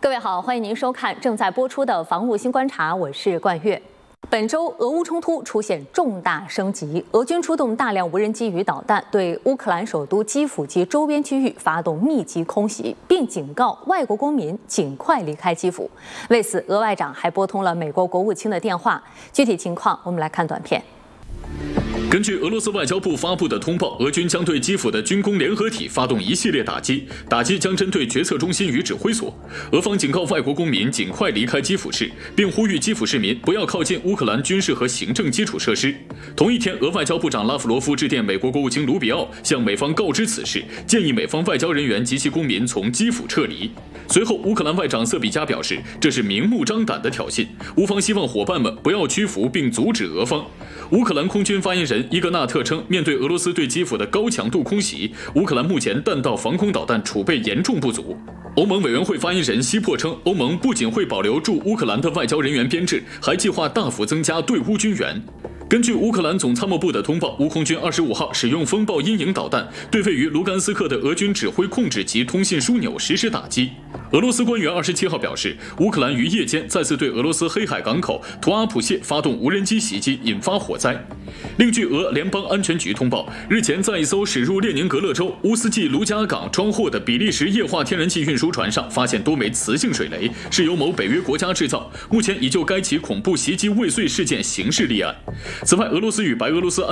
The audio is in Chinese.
各位好，欢迎您收看正在播出的《防务新观察》，我是冠月。本周俄乌冲突出现重大升级，俄军出动大量无人机与导弹，对乌克兰首都基辅及周边区域发动密集空袭，并警告外国公民尽快离开基辅。为此，俄外长还拨通了美国国务卿的电话。具体情况，我们来看短片。 根据俄罗斯外交部发布的通报，俄军将对基辅的军工联合体发动一系列打击，打击将针对决策中心与指挥所。俄方警告外国公民尽快离开基辅市，并呼吁基辅市民不要靠近乌克兰军事和行政基础设施。同一天，俄外交部长拉夫罗夫致电美国国务卿卢比奥，向美方告知此事，建议美方外交人员及其公民从基辅撤离。随后，乌克兰外长瑟比加表示，这是明目张胆的挑衅，乌方希望伙伴们不要屈服并阻止俄方。乌克兰空军发言人伊格纳特称，面对俄罗斯对基辅的高强度空袭，乌克兰目前弹道防空导弹储备严重不足。欧盟委员会发言人希珀称，欧盟不仅会保留驻乌克兰的外交人员编制，还计划大幅增加对乌军援。根据乌克兰总参谋部的通报，乌空军25号使用风暴阴影导弹对位于卢甘斯克的俄军指挥控制及通信枢纽实施打击。俄罗斯官员27号表示，乌克兰于夜间再次对俄罗斯黑海港口图阿普谢发动无人机袭击，引发火灾。另据俄联邦安全局通报，日前在一艘驶入列宁格勒州乌斯季卢加港装货的比利时液化天然气运输船上发现多枚磁性水雷，是由某北约国家制造，目前已就该起恐怖袭击未遂事件刑事立案。此外，俄罗斯与白俄罗斯